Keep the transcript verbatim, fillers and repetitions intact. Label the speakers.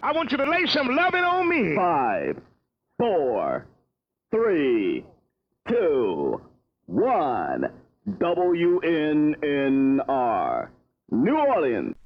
Speaker 1: I want you to lay some loving on me.
Speaker 2: Five, four, three, two, one. W N N R. New Orleans.